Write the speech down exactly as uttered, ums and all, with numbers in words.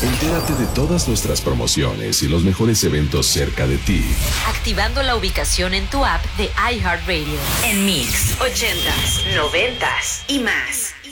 Entérate de todas nuestras promociones y los mejores eventos cerca de ti, activando la ubicación en tu app de iHeartRadio. En Mix, ochentas, noventas y más.